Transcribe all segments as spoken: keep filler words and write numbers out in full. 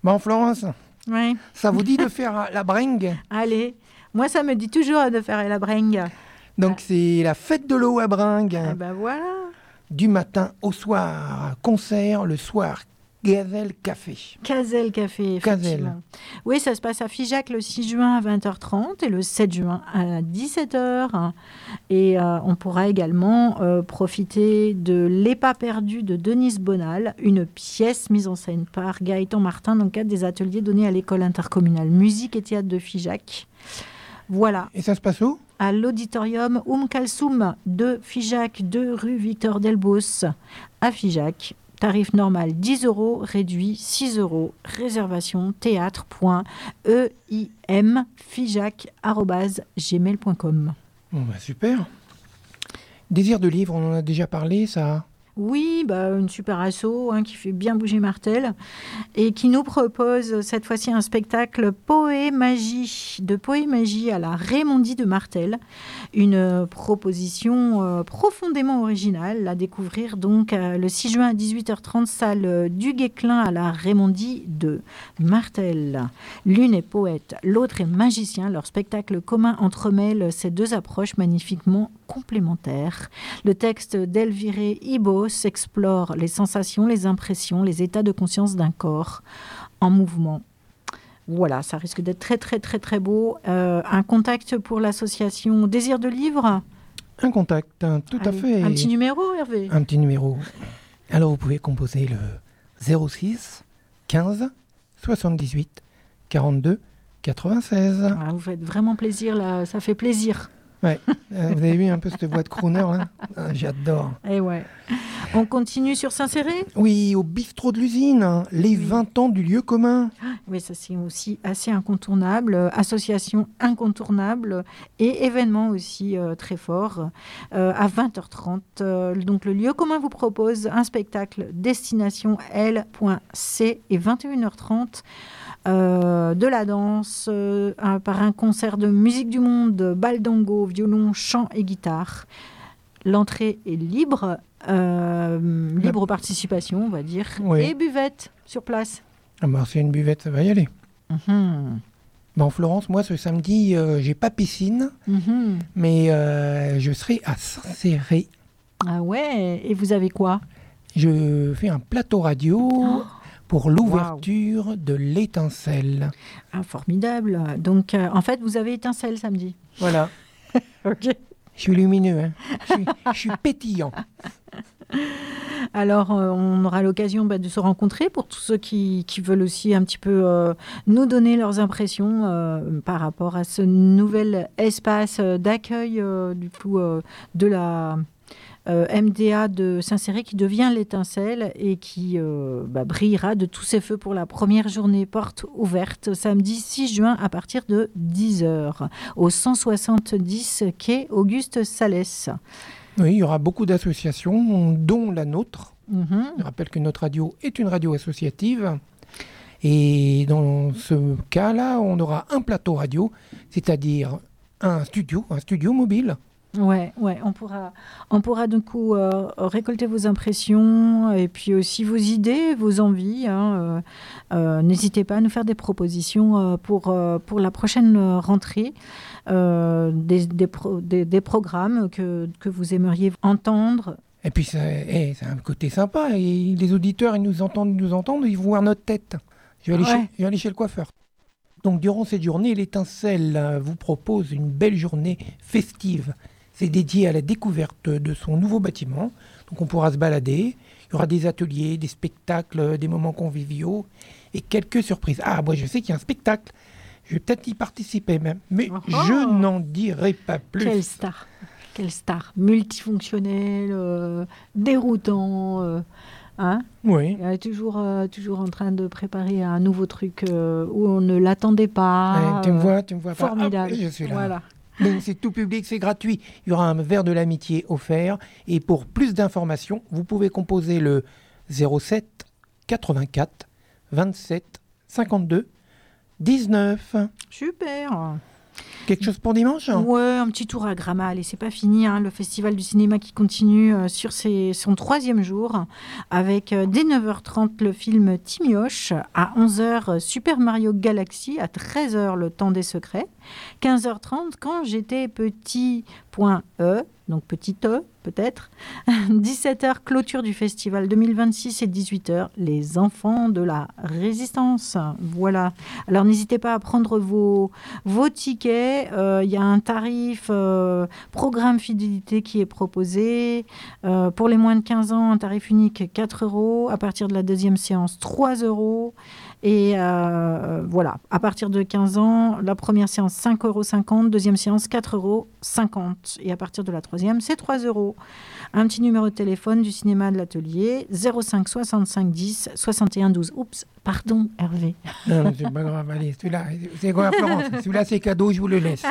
Bon, Florence, Ouais. ça vous dit de faire la bringue? Allez, moi ça me dit toujours de faire la bringue. Donc, c'est la fête de l'eau à Bringue. Eh ben voilà. Du matin au soir. Concert le soir. Gazelle Café. Cazel Café, Cazel. effectivement. Oui, ça se passe à Figeac le six juin à vingt heures trente et le sept juin à dix-sept heures. Et euh, on pourra également euh, profiter de Les Pas perdus de Denise Bonal, une pièce mise en scène par Gaëtan Martin dans le cadre des ateliers donnés à l'école intercommunale musique et théâtre de Figeac. Voilà. Et ça se passe où? À l'auditorium Oum Kalsoum de Figeac, deux rue Victor Delbos à Figeac. Tarif normal dix euros, réduit six euros. Réservation théâtre point e i m figeac arobase gmail point com. Bon, bah, super. Désir de livre, on en a déjà parlé, ça. Oui, bah, une super asso hein, qui fait bien bouger Martel et qui nous propose cette fois-ci un spectacle Poémagie, de Poémagie à la Raymondie de Martel. Une proposition euh, profondément originale à découvrir donc euh, le six juin à dix-huit heures trente, salle du Guesclin à la Raymondie de Martel. L'une est poète, l'autre est magicien. Leur spectacle commun entremêle ces deux approches magnifiquement complémentaires. Le texte d'Elviré Ibos explore les sensations, les impressions, les états de conscience d'un corps en mouvement. Voilà, ça risque d'être très très très très beau. Euh, un contact pour l'association Désir de Livre. Un contact, un, tout Allez, à fait. Un petit numéro, Hervé. Un petit numéro. Alors, vous pouvez composer le zéro six quinze soixante-dix-huit quarante-deux quatre-vingt-seize. Ah, vous faites vraiment plaisir, là, ça fait plaisir. Ouais, euh, vous avez vu un peu cette voix de crooner, là? Ah, j'adore. Et ouais. On continue sur Saint-Céré. Oui, au bistrot de l'usine, hein, les Oui. vingt ans du lieu commun. Oui, ça c'est aussi assez incontournable. Euh, association incontournable et événement aussi euh, très fort. Euh, à vingt heures trente, euh, donc le lieu commun vous propose un spectacle destination L C et vingt et une heures trente. Euh, de la danse, euh, un, par un concert de musique du monde, baldango, violon, chant et guitare. L'entrée est libre, euh, libre participation, on va dire, Oui. et buvette sur place. Ah bah, c'est une buvette, ça va y aller. Mhm. Bon, Florence, moi, ce samedi, euh, j'ai pas piscine, Mhm. mais euh, je serai à Saint-Céré. Ah ouais, et vous avez quoi? Je fais un plateau radio Oh. pour l'ouverture wow. de l'Étincelle. Ah, formidable. Donc, euh, en fait, vous avez étincelle samedi. Voilà. Ok. Je suis lumineux, hein. je, suis, je suis pétillant. Alors, euh, on aura l'occasion bah, de se rencontrer pour tous ceux qui, qui veulent aussi un petit peu euh, nous donner leurs impressions euh, par rapport à ce nouvel espace d'accueil euh, du coup, euh, de la euh, M D A de Saint-Céré qui devient l'Étincelle et qui euh, bah, brillera de tous ses feux pour la première journée porte ouverte samedi six juin à partir de dix heures au cent soixante-dix quai Auguste Salès. Oui, il y aura beaucoup d'associations, dont la nôtre. Mm-hmm. Je rappelle que notre radio est une radio associative. Et dans ce cas-là, on aura un plateau radio, c'est-à-dire un studio, un studio mobile. Ouais, ouais, on pourra, on pourra du coup euh, récolter vos impressions et puis aussi vos idées, vos envies. Hein, euh, euh, n'hésitez pas à nous faire des propositions euh, pour, euh, pour la prochaine rentrée, euh, des, des, pro, des, des programmes que, que vous aimeriez entendre. Et puis, ça, hey, c'est un côté sympa. Et les auditeurs, ils nous entendent, ils nous entendent, ils voient notre tête. Je vais aller, Ouais. chez, je vais aller chez le coiffeur. Donc, durant cette journée, l'Étincelle vous propose une belle journée festive. C'est dédié à la découverte de son nouveau bâtiment. Donc on pourra se balader. Il y aura des ateliers, des spectacles, des moments conviviaux et quelques surprises. Ah, moi je sais qu'il y a un spectacle. Je vais peut-être y participer même. Mais Oh je n'en dirai pas plus. Quelle star! Quelle star! Multifonctionnel, euh, déroutant. Euh, hein Oui. Elle est toujours, euh, toujours en train de préparer un nouveau truc euh, où on ne l'attendait pas. Ouais, tu me euh, vois, tu me vois pas. Formidable. Hop, je suis là. Voilà. Donc c'est tout public, c'est gratuit. Il y aura un verre de l'amitié offert. Et pour plus d'informations, vous pouvez composer le zéro sept quatre-vingt-quatre vingt-sept cinquante-deux dix-neuf. Super. Quelque chose pour dimanche? Ouais, un petit tour à Gramal. Et c'est pas fini, hein, le festival du cinéma qui continue euh, sur ses, son troisième jour, avec euh, dès neuf heures trente le film Timioche, à onze heures euh, Super Mario Galaxy, à treize heures Le Temps des Secrets, quinze heures trente Quand j'étais petit, point E, donc petit E peut-être, dix-sept heures clôture du festival deux mille vingt-six et dix-huit heures Les Enfants de la Résistance. Voilà. Alors n'hésitez pas à prendre vos, vos tickets. Il euh, y a un tarif euh, programme fidélité qui est proposé. Euh, pour les moins de quinze ans, un tarif unique quatre euros. À partir de la deuxième séance, trois euros. Et euh, voilà, à partir de quinze ans, la première séance cinq euros cinquante, deuxième séance quatre euros cinquante. Et à partir de la troisième, c'est trois euros. Un petit numéro de téléphone du cinéma de l'atelier, zéro cinq soixante-cinq dix soixante et un douze. Oups, pardon Hervé. Non, c'est pas grave, allez, celui-là, c'est quoi Florence? Celui-là c'est cadeau, je vous le laisse.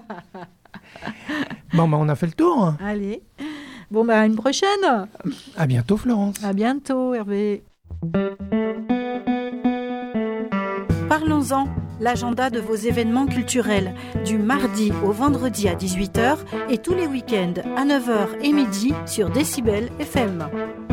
Bon, bah on a fait le tour. Allez, bon bah à une prochaine. À bientôt Florence. À bientôt Hervé. Parlons-en, l'agenda de vos événements culturels, du mardi au vendredi à dix-huit heures et tous les week-ends à neuf heures et midi sur Décibel F M.